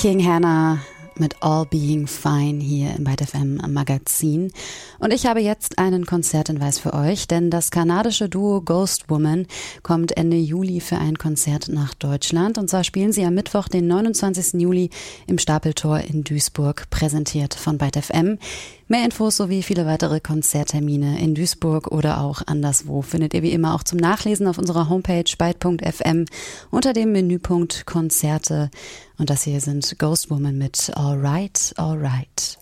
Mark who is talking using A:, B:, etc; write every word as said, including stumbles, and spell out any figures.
A: King Hannah mit All Being Fine hier im Byte F M Magazin. Und ich habe jetzt einen Konzerthinweis für euch, denn das kanadische Duo Ghost Woman kommt Ende Juli für ein Konzert nach Deutschland. Und zwar spielen sie am Mittwoch, den neunundzwanzigsten Juli im Stapeltor in Duisburg, präsentiert von Byte F M. Mehr Infos sowie viele weitere Konzerttermine in Duisburg oder auch anderswo findet ihr wie immer auch zum Nachlesen auf unserer Homepage byte punkt f m unter dem Menüpunkt Konzerte. Und das hier sind Ghost Woman mit All Right, All Right.